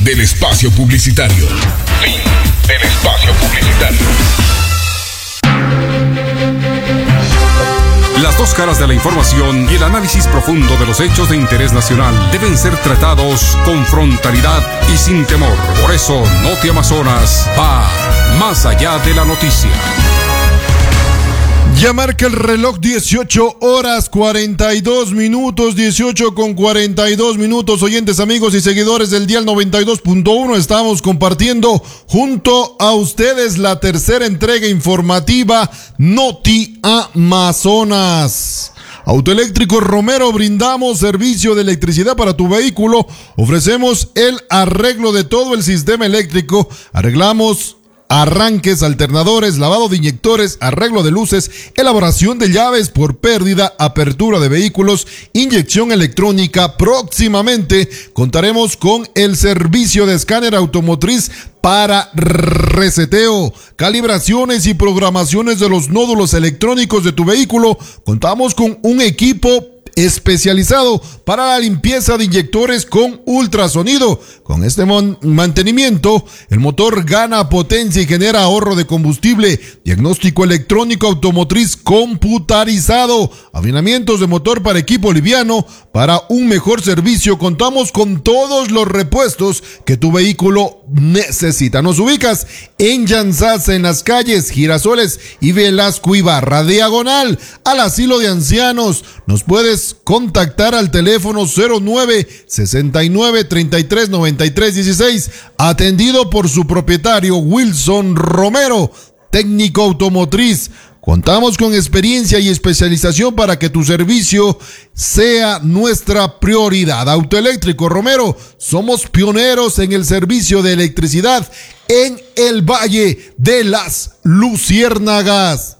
del espacio publicitario. Fin del espacio publicitario. Las dos caras de la información y el análisis profundo de los hechos de interés nacional deben ser tratados con frontalidad y sin temor. Por eso, Noti Amazonas va más allá de la noticia. Ya marca el reloj 18 horas 42 minutos, 18:42, oyentes, amigos y seguidores del Dial 92.1. Estamos compartiendo junto a ustedes la tercera entrega informativa Noti Amazonas. Autoeléctrico Romero, brindamos servicio de electricidad para tu vehículo. Ofrecemos el arreglo de todo el sistema eléctrico. Arreglamos arranques, alternadores, lavado de inyectores, arreglo de luces, elaboración de llaves por pérdida, apertura de vehículos, inyección electrónica. Próximamente contaremos con el servicio de escáner automotriz para reseteo, calibraciones y programaciones de los nódulos electrónicos de tu vehículo. Contamos con un equipo especializado para la limpieza de inyectores con ultrasonido. Con este mantenimiento, el motor gana potencia y genera ahorro de combustible. Diagnóstico electrónico automotriz computarizado. Afinamientos de motor para equipo liviano. Para un mejor servicio, contamos con todos los repuestos que tu vehículo necesita. Nos ubicas en Llanzasa, en las calles Girasoles y Velasco Ibarra, diagonal al asilo de ancianos. Nos puedes contactar al teléfono 09 69 33 93 16, atendido por su propietario Wilson Romero, técnico automotriz. Contamos con experiencia y especialización para que tu servicio sea nuestra prioridad. Autoeléctrico Romero, somos pioneros en el servicio de electricidad en el Valle de las Luciérnagas.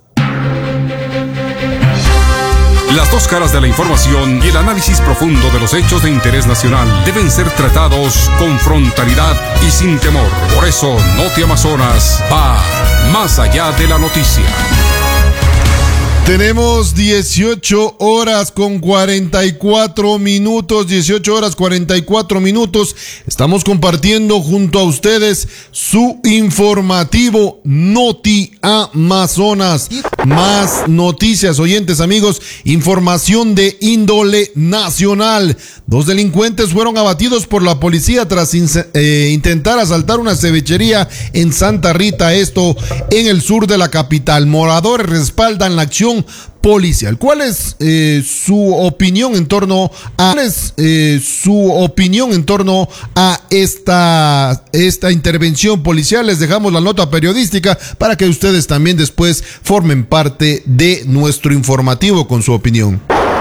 Las dos caras de la información y el análisis profundo de los hechos de interés nacional deben ser tratados con frontalidad y sin temor. Por eso, Noti Amazonas va más allá de la noticia. Tenemos 18 horas con 44 minutos, 18 horas 44 minutos. Estamos compartiendo junto a ustedes su informativo Noti Amazonas. Más noticias, oyentes, amigos, información de índole nacional. 2 delincuentes fueron abatidos por la policía tras intentar asaltar una cevichería en Santa Rita, esto en el sur de la capital. Moradores respaldan la acción policial. ¿Cuál es su opinión en torno a esta intervención policial? Les dejamos la nota periodística para que ustedes también después formen parte de nuestro informativo con su opinión.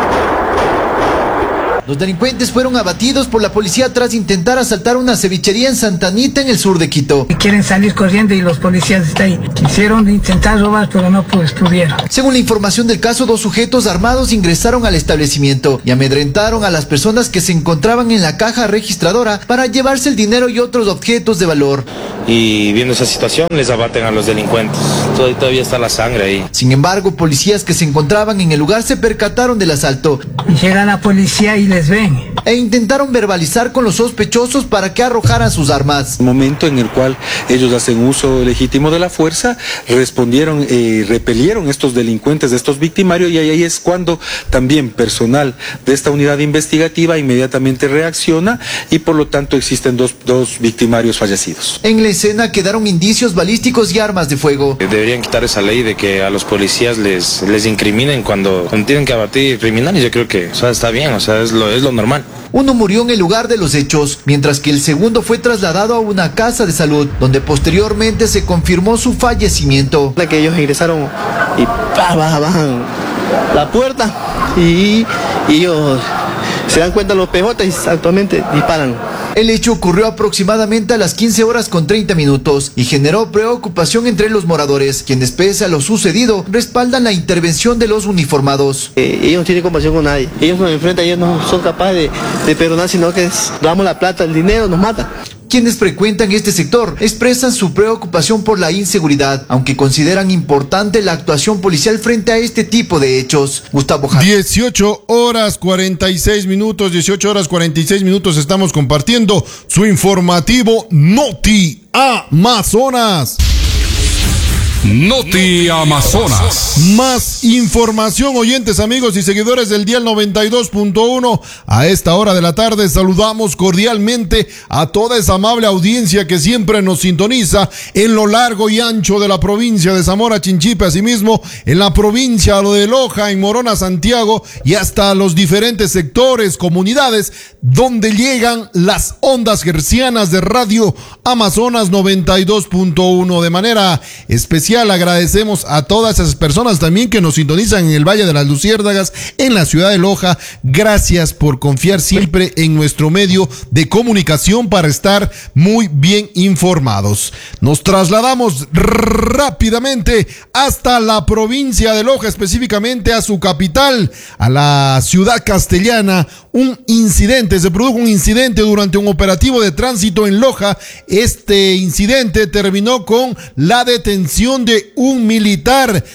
Los delincuentes fueron abatidos por la policía tras intentar asaltar una cevichería en Santa Anita, en el sur de Quito. Quieren salir corriendo y los policías están ahí. Quisieron intentar robar, pero no pudieron. Según la información del caso, 2 sujetos armados ingresaron al establecimiento y amedrentaron a las personas que se encontraban en la caja registradora para llevarse el dinero y otros objetos de valor. Y viendo esa situación, les abaten a los delincuentes. Todavía está la sangre ahí. Sin embargo, policías que se encontraban en el lugar se percataron del asalto. Llega la policía y les ven. E intentaron verbalizar con los sospechosos para que arrojaran sus armas. El momento en el cual ellos hacen uso legítimo de la fuerza, respondieron, repelieron estos delincuentes, de estos victimarios, y ahí es cuando también personal de esta unidad investigativa inmediatamente reacciona y por lo tanto existen dos victimarios fallecidos. En la escena quedaron indicios balísticos y armas de fuego. Deberían quitar esa ley de que a los policías les incriminen cuando tienen que abatir criminales. Yo creo que está bien, es lo normal. Uno murió en el lugar de los hechos, mientras que el segundo fue trasladado a una casa de salud, donde posteriormente se confirmó su fallecimiento. Que ellos ingresaron y bajan la puerta y ellos se dan cuenta los PJ y actualmente disparan. El hecho ocurrió aproximadamente a las 15 horas con 30 minutos y generó preocupación entre los moradores, quienes pese a lo sucedido respaldan la intervención de los uniformados. Ellos no tienen compasión con nadie, ellos nos enfrentan, ellos no son capaces de perdonar, sino que damos la plata, el dinero, nos mata. Quienes frecuentan este sector expresan su preocupación por la inseguridad, aunque consideran importante la actuación policial frente a este tipo de hechos. Gustavo Jara. 18 horas 46 minutos, estamos compartiendo su informativo Noti Amazonas. Noti Amazonas. Más información, oyentes, amigos y seguidores del Dial 92.1. A esta hora de la tarde saludamos cordialmente a toda esa amable audiencia que siempre nos sintoniza en lo largo y ancho de la provincia de Zamora Chinchipe, asimismo en la provincia de Loja, en Morona, Santiago y hasta los diferentes sectores, comunidades donde llegan las ondas hercianas de Radio Amazonas 92.1. De manera especial agradecemos a todas esas personas también que nos sintonizan en el Valle de las Luciérnagas, en la ciudad de Loja. Gracias por confiar siempre en nuestro medio de comunicación para estar muy bien informados. Nos trasladamos rápidamente hasta la provincia de Loja, específicamente a su capital, a la ciudad castellana. Se produjo un incidente durante un operativo de tránsito en Loja. Este incidente terminó con la detención de un militar,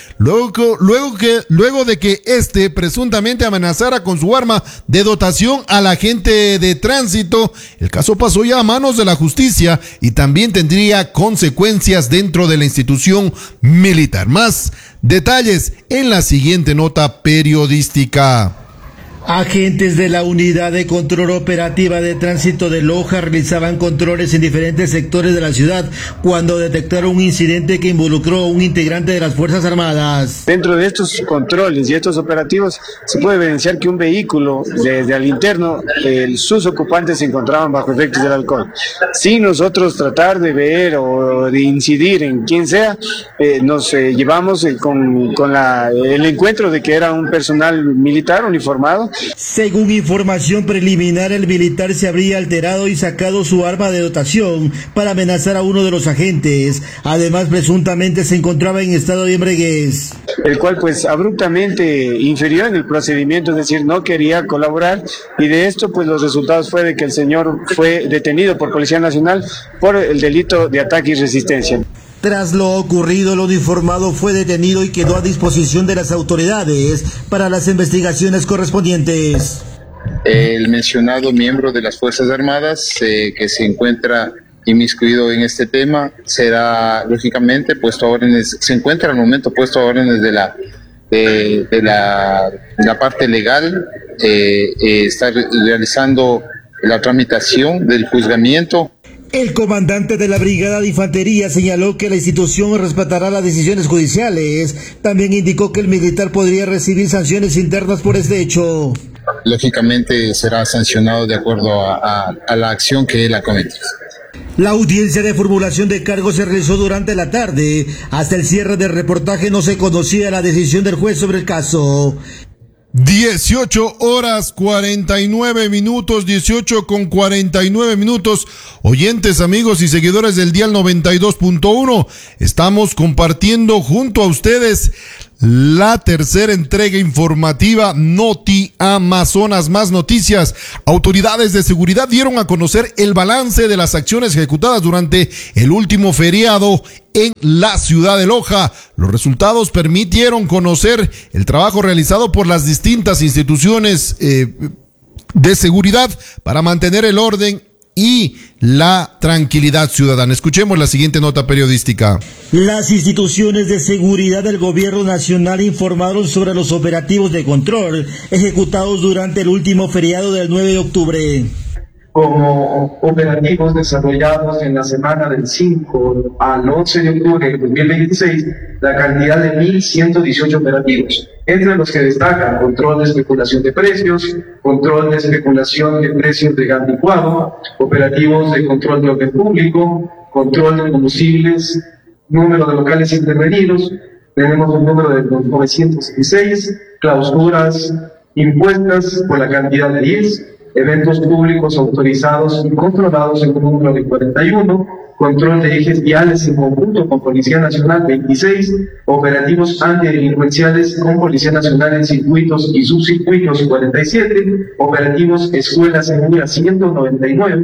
luego de que este presuntamente amenazara con su arma de dotación al agente de tránsito. El caso pasó ya a manos de la justicia y también tendría consecuencias dentro de la institución militar. Más detalles en la siguiente nota periodística. Agentes de la Unidad de Control Operativa de Tránsito de Loja realizaban controles en diferentes sectores de la ciudad cuando detectaron un incidente que involucró a un integrante de las Fuerzas Armadas. Dentro de estos controles y estos operativos se puede evidenciar que un vehículo desde al interno, sus ocupantes se encontraban bajo efectos del alcohol. Sin nosotros tratar de ver o de incidir en quien sea, nos llevamos con el encuentro de que era un personal militar uniformado. Según información preliminar, el militar se habría alterado y sacado su arma de dotación para amenazar a uno de los agentes. Además, presuntamente se encontraba en estado de embriaguez. El cual pues abruptamente infirió en el procedimiento, es decir, no quería colaborar, y de esto pues los resultados fue de que el señor fue detenido por Policía Nacional por el delito de ataque y resistencia. Tras lo ocurrido, el uniformado fue detenido y quedó a disposición de las autoridades para las investigaciones correspondientes. El mencionado miembro de las Fuerzas Armadas que se encuentra inmiscuido en este tema será lógicamente puesto a órdenes, se encuentra al momento puesto a órdenes de la parte legal, está realizando la tramitación del juzgamiento. El comandante de la Brigada de Infantería señaló que la institución respetará las decisiones judiciales. También indicó que el militar podría recibir sanciones internas por este hecho. Lógicamente será sancionado de acuerdo a la acción que él ha cometido. La audiencia de formulación de cargos se realizó durante la tarde. Hasta el cierre del reportaje no se conocía la decisión del juez sobre el caso. 18 horas 49 minutos, 18:49. Oyentes, amigos y seguidores del Dial 92.1, estamos compartiendo junto a ustedes la tercera entrega informativa Noti Amazonas. Más noticias. Autoridades de seguridad dieron a conocer el balance de las acciones ejecutadas durante el último feriado en la ciudad de Loja. Los resultados permitieron conocer el trabajo realizado por las distintas instituciones de seguridad para mantener el orden y la tranquilidad ciudadana. Escuchemos la siguiente nota periodística. Las instituciones de seguridad del gobierno nacional informaron sobre los operativos de control ejecutados durante el último feriado del 9 de octubre. Como operativos desarrollados en la semana del 5 al 11 de octubre de 2026, la cantidad de 1.118 operativos, entre los que destacan control de especulación de precios, control de especulación de precios de gas licuado, operativos de control de orden público, control de combustibles, número de locales intervenidos, tenemos un número de 916, clausuras impuestas por la cantidad de 10, eventos públicos autorizados y controlados en un número de 41, control de ejes viales en conjunto con Policía Nacional 26, operativos antidelincuenciales con Policía Nacional en circuitos y subcircuitos 47, operativos escuelas seguras 199,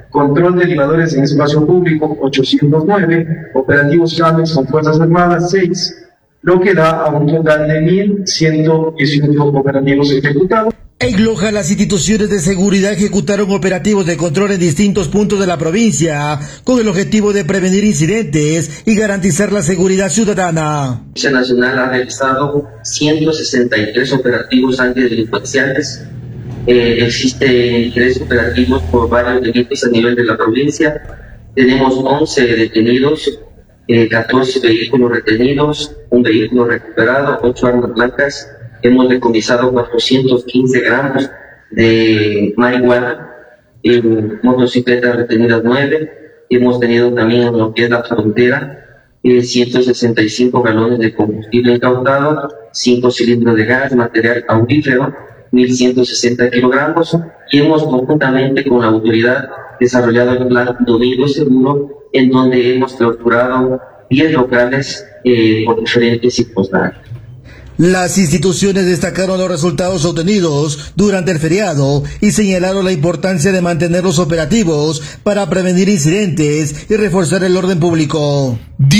control de elevadores en espacio público 809, operativos claves con Fuerzas Armadas 6, lo que da a un total de 1.118 operativos ejecutados. En Loja, las instituciones de seguridad ejecutaron operativos de control en distintos puntos de la provincia con el objetivo de prevenir incidentes y garantizar la seguridad ciudadana. La Policía Nacional ha realizado 163 operativos antidelincuenciales. Existen 3 operativos por varios delitos a nivel de la provincia. Tenemos 11 detenidos, 14 vehículos retenidos, un vehículo recuperado, 8 armas blancas. Hemos decomisado 415 gramos de marihuana, motocicletas retenidas 9. Hemos tenido también en lo que es la frontera 165 galones de combustible incautado, 5 cilindros de gas, material aurífero, 1.160 kilogramos, y hemos conjuntamente con la autoridad desarrollado el plan Domingo Seguro, en donde hemos clausurado 10 locales por diferentes circunstancias. Las instituciones destacaron los resultados obtenidos durante el feriado y señalaron la importancia de mantener los operativos para prevenir incidentes y reforzar el orden público.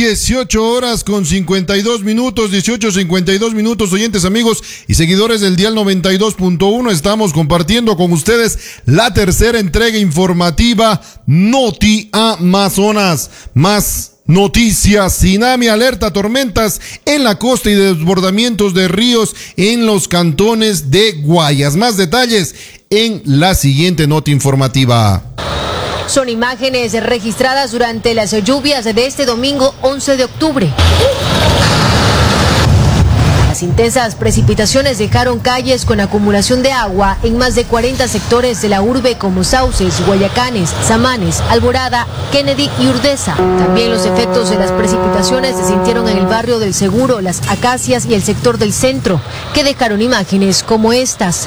18:52, 52 oyentes, amigos y seguidores del Dial 92.1. Estamos compartiendo con ustedes la tercera entrega informativa Noti Amazonas. Más noticias: tsunami, alerta, tormentas en la costa y desbordamientos de ríos en los cantones de Guayas. Más detalles en la siguiente nota informativa. Son imágenes registradas durante las lluvias de este domingo 11 de octubre. Las intensas precipitaciones dejaron calles con acumulación de agua en más de 40 sectores de la urbe como Sauces, Guayacanes, Samanes, Alborada, Kennedy y Urdesa. También los efectos de las precipitaciones se sintieron en el barrio del Seguro, Las Acacias y el sector del centro, que dejaron imágenes como estas.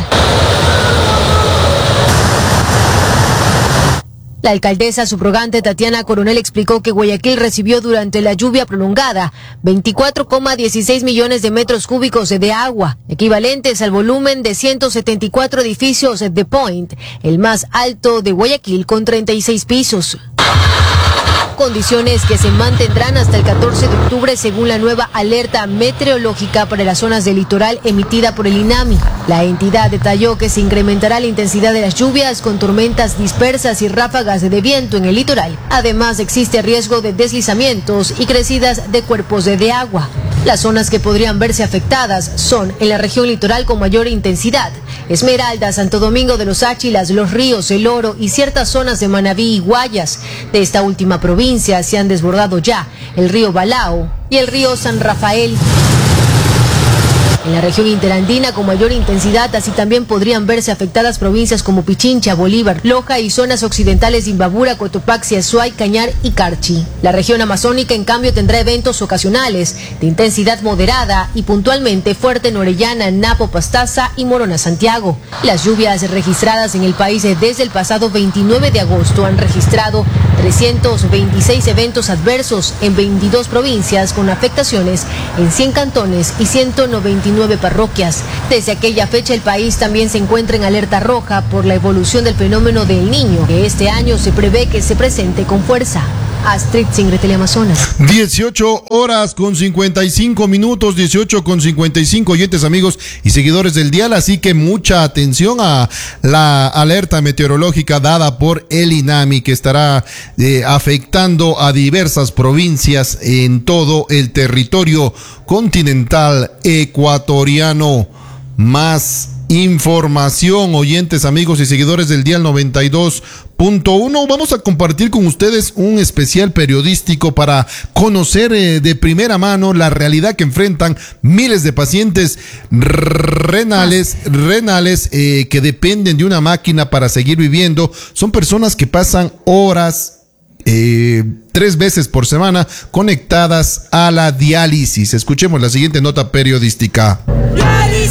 La alcaldesa subrogante Tatiana Coronel explicó que Guayaquil recibió durante la lluvia prolongada 24,16 millones de metros cúbicos de agua, equivalentes al volumen de 174 edificios de Point, el más alto de Guayaquil con 36 pisos. Condiciones que se mantendrán hasta el 14 de octubre según la nueva alerta meteorológica para las zonas del litoral emitida por el INAMI. La entidad detalló que se incrementará la intensidad de las lluvias con tormentas dispersas y ráfagas de viento en el litoral. Además, existe riesgo de deslizamientos y crecidas de cuerpos de agua. Las zonas que podrían verse afectadas son en la región litoral con mayor intensidad: Esmeralda, Santo Domingo de los Áchilas, Los Ríos, El Oro y ciertas zonas de Manabí y Guayas. De esta última provincia se han desbordado ya el río Balao y el río San Rafael. En la región interandina con mayor intensidad, así también podrían verse afectadas provincias como Pichincha, Bolívar, Loja y zonas occidentales de Imbabura, Cotopaxi, Azuay, Cañar y Carchi. La región amazónica, en cambio, tendrá eventos ocasionales de intensidad moderada y puntualmente fuerte en Orellana, Napo, Pastaza y Morona, Santiago. Las lluvias registradas en el país desde el pasado 29 de agosto han registrado 326 eventos adversos en 22 provincias con afectaciones en 100 cantones y 199 parroquias. Desde aquella fecha el país también se encuentra en alerta roja por la evolución del fenómeno del Niño, que este año se prevé que se presente con fuerza. Astrid Singre, Teleamazonas. 18:55, 18:55 oyentes, amigos y seguidores del dial, así que mucha atención a la alerta meteorológica dada por el INAMI, que estará afectando a diversas provincias en todo el territorio continental ecuatoriano. Más información, oyentes, amigos y seguidores del dial 92.1. Vamos a compartir con ustedes un especial periodístico para conocer de primera mano la realidad que enfrentan miles de pacientes renales que dependen de una máquina para seguir viviendo. Son personas que pasan horas 3 veces por semana conectadas a la diálisis. Escuchemos la siguiente nota periodística.